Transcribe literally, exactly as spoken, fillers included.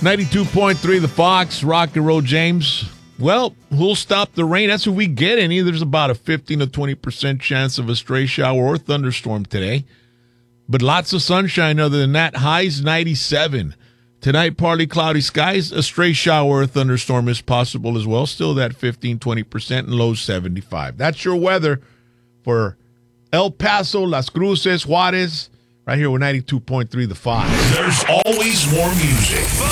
ninety-two point three The Fox, Rock and Roll, James. Well, who'll stop the rain? That's if we get any. There's about a fifteen to twenty percent chance of a stray shower or thunderstorm today. But lots of sunshine other than that. Highs ninety-seven. Tonight, partly cloudy skies. A stray shower or thunderstorm is possible as well. Still that fifteen, twenty percent and low seventy-five. That's your weather for El Paso, Las Cruces, Juarez. Right here with ninety-two point three The Fox. There's always more music.